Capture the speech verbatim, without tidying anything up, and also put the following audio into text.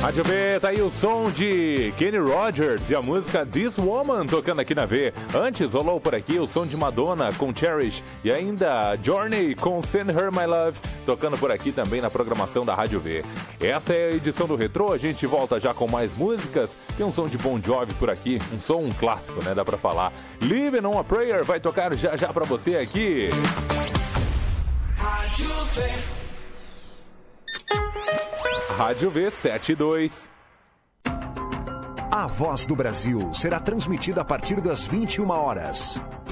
Rádio V, tá aí o som de Kenny Rogers e a música This Woman tocando aqui na V. Antes rolou por aqui o som de Madonna com Cherish e ainda Journey com Send Her My Love tocando por aqui também na programação da Rádio V. Essa é a edição do Retrô, a gente volta já com mais músicas. Tem um som de Bon Jovi por aqui, um som um clássico, né? Dá pra falar. Living on a Prayer vai tocar já já pra você aqui. Rádio V. Rádio V setenta e dois. A Voz do Brasil será transmitida a partir das vinte e uma horas.